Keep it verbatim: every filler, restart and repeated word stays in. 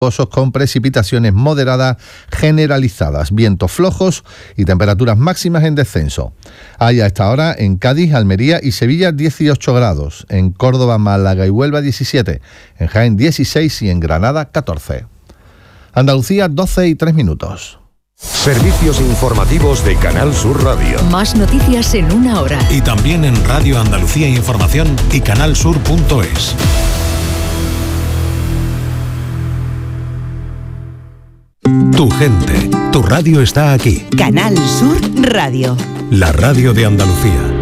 con precipitaciones moderadas generalizadas, vientos flojos y temperaturas máximas en descenso. Hay a esta hora en Cádiz, Almería y Sevilla dieciocho grados, en Córdoba, Málaga y Huelva diecisiete, en Jaén dieciséis y en Granada catorce. Andalucía doce y tres minutos. Servicios informativos de Canal Sur Radio. Más noticias en una hora. Y también en Radio Andalucía Información y canalsur punto es. Tu gente, tu radio está aquí. Canal Sur Radio. La radio de Andalucía.